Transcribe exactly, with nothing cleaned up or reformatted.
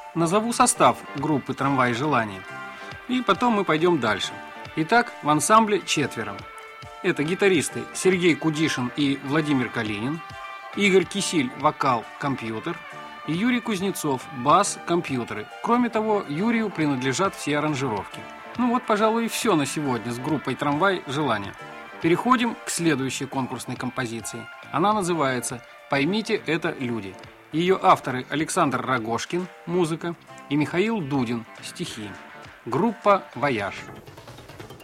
назову состав группы «Трамвай желания». И потом мы пойдем дальше. Итак, в ансамбле четверо. Это гитаристы Сергей Кудишин и Владимир Калинин, Игорь Кисиль, вокал, компьютер, и Юрий Кузнецов, бас, компьютеры. Кроме того, Юрию принадлежат все аранжировки. Ну вот, пожалуй, и все на сегодня с группой «Трамвай желания». Переходим к следующей конкурсной композиции. Она называется «Поймите, это люди». Ее авторы Александр Рогошкин, музыка, и Михаил Дудин, стихи. Группа «Вояж».